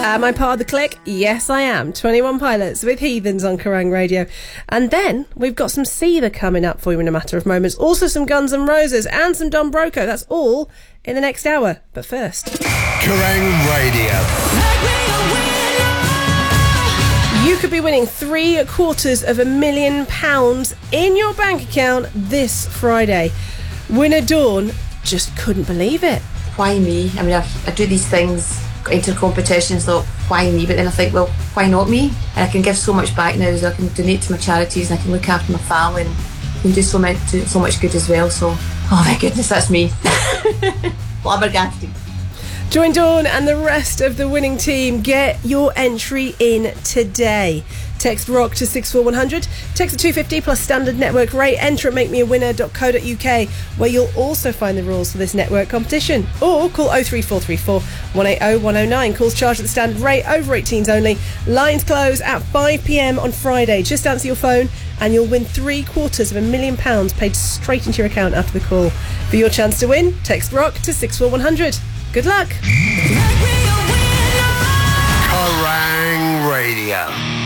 Am I part of the clique? Yes, I am. 21 Pilots with Heathens on Kerrang Radio. And then we've got some Seether coming up for you in a matter of moments. Also some Guns N' Roses and some Don Broco. That's all in the next hour. But first, Kerrang Radio. You could be winning £750,000 in your bank account this Friday. Winner Dawn just couldn't believe it. Why me? I mean, I do these things, enter competitions, thought, why me? But then I think, well, why not me? And I can give so much back now, so I can donate to my charities and I can look after my family and I can do so much good as well. So, oh my goodness, that's me. Flabbergasted. Join Dawn and the rest of the winning team. Get your entry in today. Text ROCK to 64100. Text at 250 plus standard network rate. Enter at makemeawinner.co.uk, where you'll also find the rules for this network competition. Or call 03434 180 109. Calls charged at the standard rate, over 18s only. Lines close at 5 p.m. on Friday. Just answer your phone and you'll win £750,000 paid straight into your account after the call. For your chance to win, text ROCK to 64100. Good luck. Kerrang Radio.